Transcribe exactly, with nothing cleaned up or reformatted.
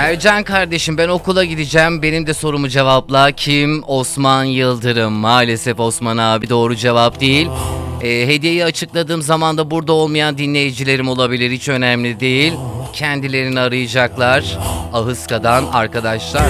Ercan kardeşim, ben okula gideceğim. Benim de sorumu cevapla. Kim? Osman Yıldırım. Maalesef Osman abi doğru cevap değil. Ee, hediyeyi açıkladığım zaman da burada olmayan dinleyicilerim olabilir. Hiç önemli değil. Kendilerini arayacaklar. Ahıska'dan arkadaşlar.